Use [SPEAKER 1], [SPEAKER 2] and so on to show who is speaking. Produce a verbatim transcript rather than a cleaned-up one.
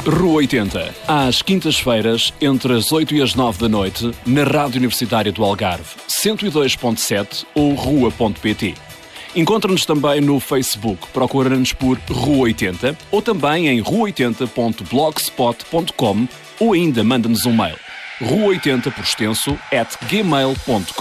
[SPEAKER 1] Rua oitenta, às quintas-feiras, entre as oito e as nove da noite, na Rádio Universitária do Algarve, cento e dois ponto sete ou rua ponto pt. Encontra-nos também no Facebook, procura-nos por Rua oitenta ou também em rua oitenta ponto blogspot ponto com ou ainda manda-nos um mail, rua oitenta por extenso, at gmail ponto com.